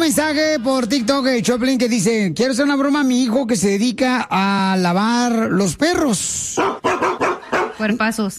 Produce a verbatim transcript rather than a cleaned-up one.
mensaje por TikTok de Choplin que dice, quiero hacer una broma a mi hijo que se dedica a lavar los perros. Cuerpazos.